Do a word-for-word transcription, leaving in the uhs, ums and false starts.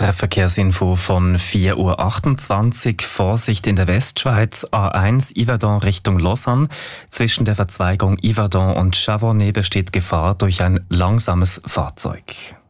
S R F-Verkehrsinfo von vier Uhr achtundzwanzig. Vorsicht in der Westschweiz. A eins Yverdon Richtung Lausanne. Zwischen der Verzweigung Yverdon und Chavonnet besteht Gefahr durch ein langsames Fahrzeug.